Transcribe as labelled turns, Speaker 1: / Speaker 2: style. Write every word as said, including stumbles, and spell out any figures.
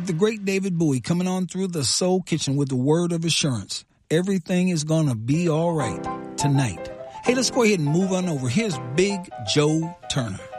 Speaker 1: The great David Bowie coming on through the Soul Kitchen with the word of assurance. Everything is going to be all right tonight. Hey, let's go ahead and move on over. Here's Big Joe Turner.